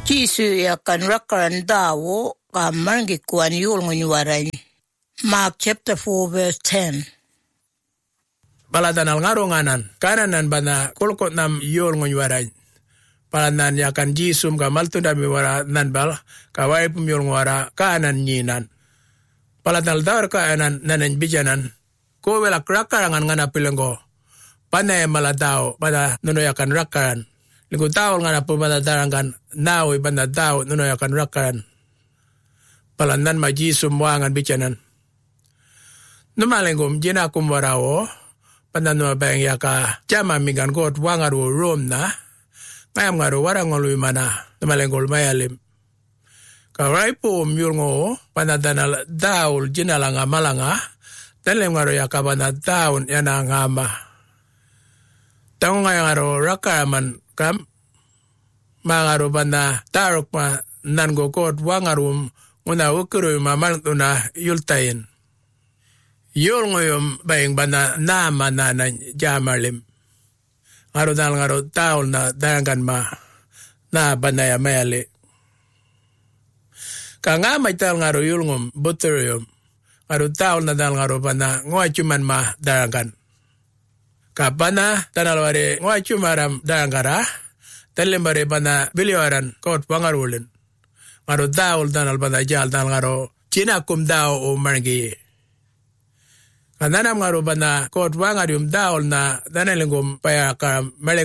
Jisu yakan rakaran dawo kamarngi kuan yulngun waray. Mark chapter 4 verse 10. Palatanal ngaronganan kananan bana kulkot nam yulngun waray. Palanan yakan jisum ka maltundami wara nanbal kawai pumyulngun wara kanan nyinan. Palatanal dawar kaanan nanan bijanan ko welak rakarangan ngana pilenggo. Panay maladao pada nuno yakan rakaran. Liku tawal ngana po matadarangan naoy banda tao nuno yakan rakaran. Palanan majisum wangan bijanan. Numalengum jinakum warawo pandanwa bayang yaka jama mingan got wangaru rom na ngayam ngaru warangoluy mana numalengol mayalim. Karay po myulngo panadanal daul jinalanga malanga talem ngaru yaka banda taon yana ngama. Tango ngayang ngaru rakaman kam mangaru banda tarok ma nango got wangarum una ukuruy mamal una yultayin. Yul ngoyom bayang bana nama na jamalim. Ngaro taon na darangan ma na banaya mayali. Kanga may tal ngaro yul ngom buturyom. Ngaro taon na dal ngaro bana ngoy cuman ma darangan. Kapana tanalware ngoy cumaram darangara. Talembare bana biliwaran kot pangarulin. Ngaro taon tanal bana jal tanal ngaro cinakum dao o margi. Kananam ngaro bana kot wangarium daol na danelengum paya ka